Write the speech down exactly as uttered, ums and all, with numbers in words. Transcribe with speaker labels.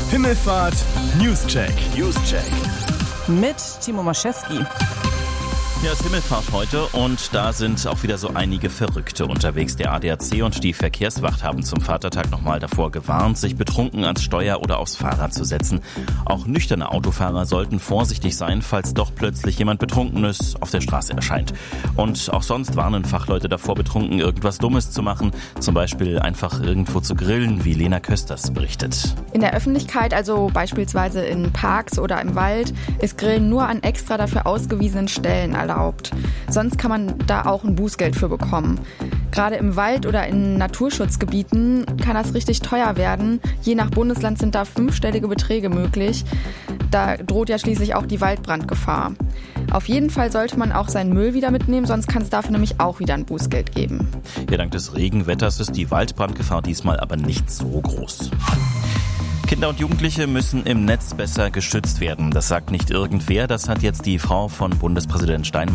Speaker 1: Himmelfahrt Newscheck. Newscheck.
Speaker 2: Mit Timo Maschewski.
Speaker 3: Ja, es ist Himmelfahrt heute und da sind auch wieder so einige Verrückte unterwegs. Der A D A C und die Verkehrswacht haben zum Vatertag nochmal davor gewarnt, sich betrunken ans Steuer oder aufs Fahrrad zu setzen. Auch nüchterne Autofahrer sollten vorsichtig sein, falls doch plötzlich jemand Betrunkenes auf der Straße erscheint. Und auch sonst warnen Fachleute davor, betrunken irgendwas Dummes zu machen. Zum Beispiel einfach irgendwo zu grillen, wie Lena Kösters berichtet.
Speaker 4: In der Öffentlichkeit, also beispielsweise in Parks oder im Wald, ist Grillen nur an extra dafür ausgewiesenen Stellen erlaubt. Sonst kann man da auch ein Bußgeld für bekommen. Gerade im Wald oder in Naturschutzgebieten kann das richtig teuer werden. Je nach Bundesland sind da fünfstellige Beträge möglich. Da droht ja schließlich auch die Waldbrandgefahr. Auf jeden Fall sollte man auch seinen Müll wieder mitnehmen, sonst kann es dafür nämlich auch wieder ein Bußgeld geben.
Speaker 3: Ja, dank des Regenwetters ist die Waldbrandgefahr diesmal aber nicht so groß. Kinder und Jugendliche müssen im Netz besser geschützt werden. Das sagt nicht irgendwer, das hat jetzt die Frau von Bundespräsident Steinmeier